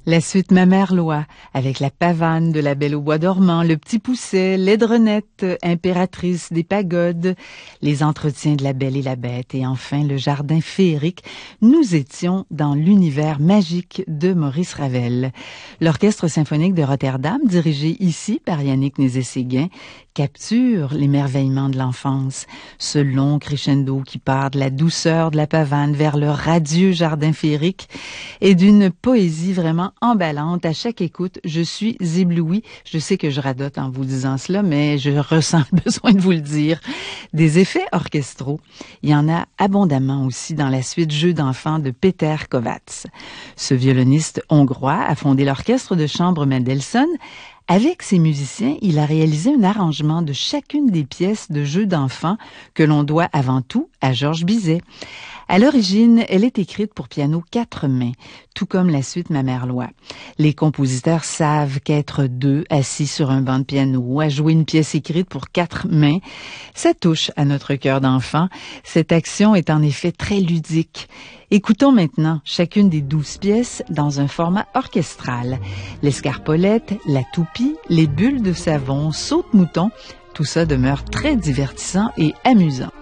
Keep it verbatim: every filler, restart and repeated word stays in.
La suite Ma mère Loi, avec la pavane de La Belle au bois dormant, le petit pousset, l'aidrenette, impératrice des pagodes, les entretiens de la Belle et la Bête et enfin le jardin féerique, nous étions dans l'univers magique de Maurice Ravel. L'Orchestre symphonique de Rotterdam, dirigé ici par Yannick Nézet-Séguin, capture l'émerveillement de l'enfance. Ce long crescendo qui part de la douceur de la pavane vers le radieux jardin féerique et d'une poésie vraiment emballante. À chaque écoute, je suis éblouie. Je sais que je radote en vous disant cela, mais je ressens le besoin de vous le dire. Des effets orchestraux, il y en a abondamment aussi dans la suite Jeux d'enfants de Péter Kovács. Ce violoniste hongrois a fondé l'orchestre de chambre Mendelssohn. Avec ses musiciens, il a réalisé un arrangement de chacune des pièces de Jeux d'enfants que l'on doit avant tout à Georges Bizet. À l'origine, elle est écrite pour piano quatre mains, tout comme la suite Ma mère Loi. Les compositeurs savent qu'être deux assis sur un banc de piano, à jouer une pièce écrite pour quatre mains, ça touche à notre cœur d'enfant. Cette action est en effet très ludique. Écoutons maintenant chacune des douze pièces dans un format orchestral. L'escarpolette, la toupie, les bulles de savon, saute-mouton, tout ça demeure très divertissant et amusant.